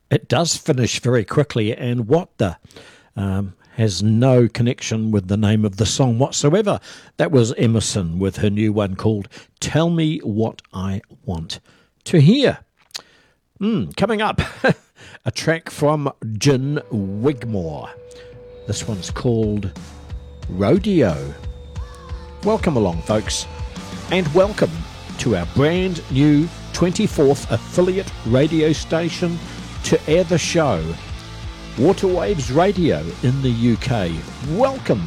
It does finish very quickly, and what the has no connection with the name of the song whatsoever. That was Emerson with her new one called Tell Me What I Want to Hear. Coming up, a track from Gin Wigmore. This one's called Rodeo. Welcome along, folks, and welcome to our brand new 24th affiliate radio station to air the show, Waterwaves Radio in the UK. Welcome